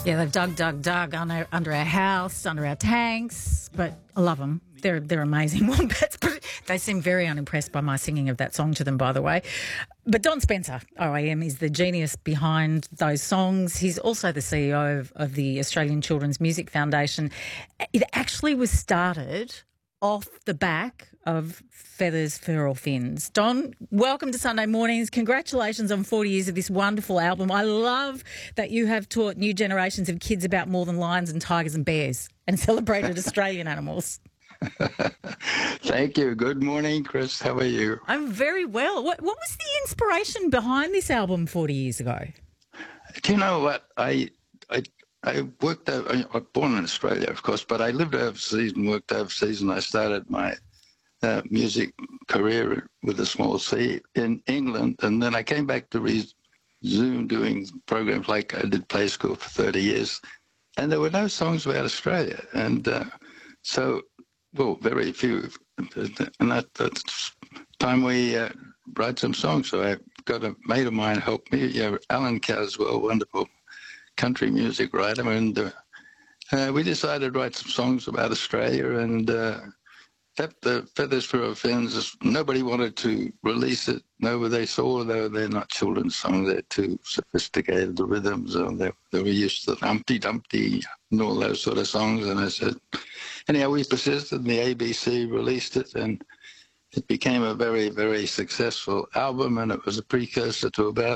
Yeah, they've dug under our house, under our tanks, but I love them. They're amazing wombats, but they seem very unimpressed by my singing of that song to them, by the way. But Don Spencer, OAM, is the genius behind those songs. He's also the CEO of the Australian Children's Music Foundation. It actually was started off the back of Feathers, Fur or Fins. Don, welcome to Sunday Mornings. Congratulations on 40 years of this wonderful album. I love that you have taught new generations of kids about more than lions and tigers and bears and celebrated Australian animals. Thank you. Good morning, Chris. How are you? I'm very well. What was the inspiration behind this album 40 years ago? Do you know what? I worked over, I was born in Australia, of course, but I lived overseas and worked overseas, and I started my music career with a small C in England, and then I came back to resume doing programs like I did Play School for 30 years, and there were no songs about Australia, and well, very few, and that's time we write some songs. So I got a mate of mine help me, Alan Caswell, wonderful country music writer, and we decided to write some songs about Australia, and the Feathers, Fur or Fins, nobody wanted to release it. No, they saw they're not children's songs. They're too sophisticated, the rhythms, they were used to Humpty Dumpty and all those sort of songs. And I said, anyhow, we persisted, and the ABC released it, and it became a very, very successful album, and it was a precursor to about